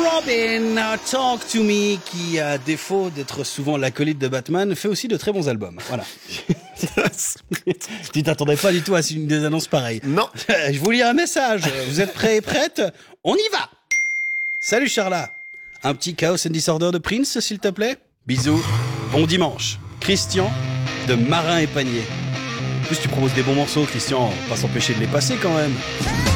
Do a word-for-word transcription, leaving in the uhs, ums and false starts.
Robin, Talk to Me, qui, à défaut d'être souvent l'acolyte de Batman, fait aussi de très bons albums. Voilà. Tu t'attendais pas du tout à une des annonces pareilles. Non. Je vous lis un message. Vous êtes prêts et prêtes? On y va. Salut Charla. Un petit Chaos and Disorder de Prince, s'il te plaît? Bisous. Bon dimanche. Christian, de Marin et Panier. En plus, tu proposes des bons morceaux, Christian. On va pas s'empêcher de les passer quand même.